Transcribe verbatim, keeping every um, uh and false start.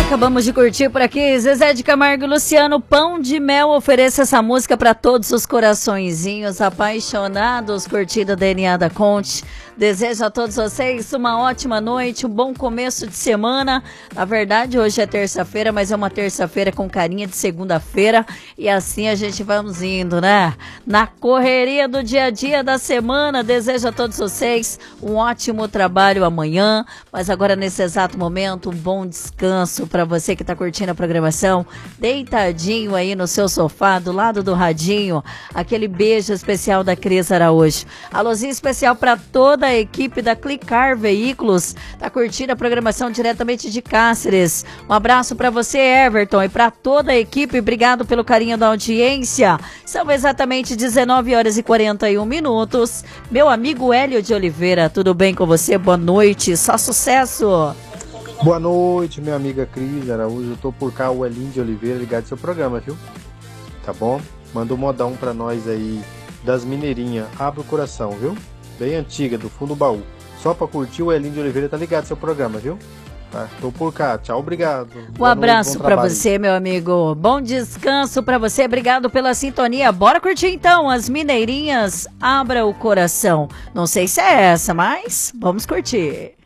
Acabamos de curtir por aqui Zezé de Camargo e Luciano, Pão de Mel. Ofereça essa música para todos os coraçõezinhos apaixonados. Curtida D N A da Conte. Desejo a todos vocês uma ótima noite, um bom começo de semana. Na verdade, hoje é terça-feira, mas é uma terça-feira com carinha de segunda-feira. E assim a gente vamos indo, né? Na correria do dia a dia da semana. Desejo a todos vocês um ótimo trabalho amanhã. Mas agora, nesse exato momento, um bom descanso para você que está curtindo a programação. Deitadinho aí no seu sofá, do lado do radinho. Aquele beijo especial da Cris Araújo. Alôzinho especial para toda a equipe da Clicar Veículos, tá curtindo a programação diretamente de Cáceres. Um abraço para você, Everton, e para toda a equipe. Obrigado pelo carinho da audiência. São exatamente dezenove horas e quarenta e um minutos. Meu amigo Hélio de Oliveira, tudo bem com você? Boa noite, só sucesso. Boa noite, minha amiga Cris Araújo. Eu tô por cá, o Elinho de Oliveira, ligado no seu programa, viu? Tá bom? Manda um modão pra nós aí das Mineirinhas. Abre o coração, viu? Bem antiga, do fundo do baú. Só pra curtir, o Elinho de Oliveira tá ligado no seu programa, viu? Tá, tô por cá. Tchau, obrigado. Um abraço pra você, meu amigo. Bom descanso pra você. Obrigado pela sintonia. Bora curtir então as Mineirinhas. Abra o coração. Não sei se é essa, mas vamos curtir.